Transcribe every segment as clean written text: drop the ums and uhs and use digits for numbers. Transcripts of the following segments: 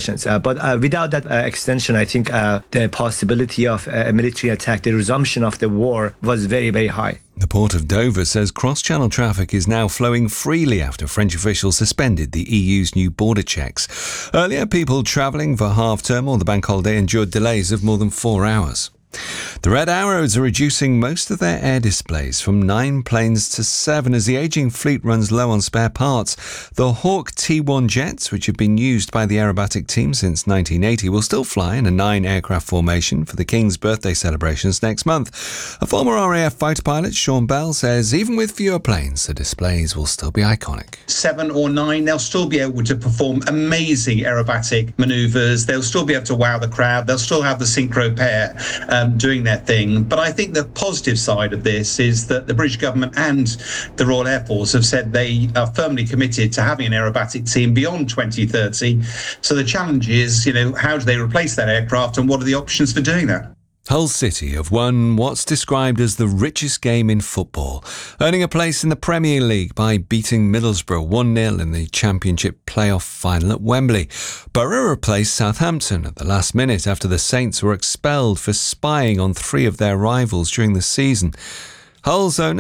celebrations. But without that extension, I think the possibility of a military attack, the resumption of the war, was very, very high. The Port of Dover says cross-channel traffic is now flowing freely after French officials suspended the EU's new border checks. Earlier, people travelling for half-term or the bank holiday endured delays of more than 4 hours. The Red Arrows are reducing most of their air displays from 9 planes to 7 as the ageing fleet runs low on spare parts. The Hawk T1 jets, which have been used by the aerobatic team since 1980, will still fly in a 9-aircraft formation for the King's birthday celebrations next month. A former RAF fighter pilot, Sean Bell, says even with fewer planes, the displays will still be iconic. 7 or 9, they'll still be able to perform amazing aerobatic manoeuvres. They'll still be able to wow the crowd. They'll still have the synchro pair doing their thing. But I think the positive side of this is that the British government and the Royal Air Force have said they are firmly committed to having an aerobatic team beyond 2030. So the challenge is, how do they replace that aircraft and what are the options for doing that? Hull City have won what's described as the richest game in football, earning a place in the Premier League by beating Middlesbrough 1-0 in the Championship playoff final at Wembley. Borough replaced Southampton at the last minute after the Saints were expelled for spying on 3 of their rivals during the season. Hull's owner,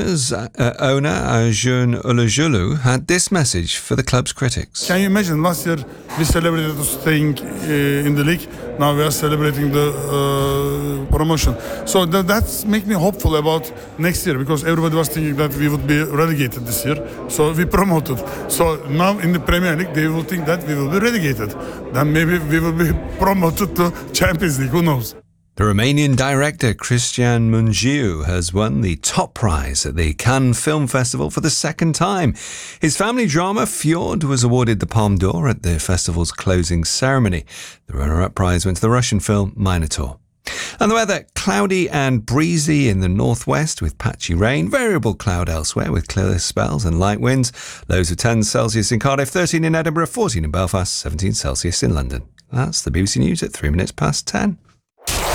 Arjun Ulujulu, had this message for the club's critics. Can you imagine, last year we celebrated staying in the league, now we are celebrating the promotion. So that's make me hopeful about next year, because everybody was thinking that we would be relegated this year, so we promoted. So now in the Premier League they will think that we will be relegated. Then maybe we will be promoted to Champions League, who knows? The Romanian director Cristian Mungiu has won the top prize at the Cannes Film Festival for the second time. His family drama Fjord was awarded the Palme d'Or at the festival's closing ceremony. The runner-up prize went to the Russian film Minotaur. And the weather, cloudy and breezy in the northwest with patchy rain, variable cloud elsewhere with clear spells and light winds. Lows of 10 Celsius in Cardiff, 13 in Edinburgh, 14 in Belfast, 17 Celsius in London. That's the BBC News at 3 minutes past 10.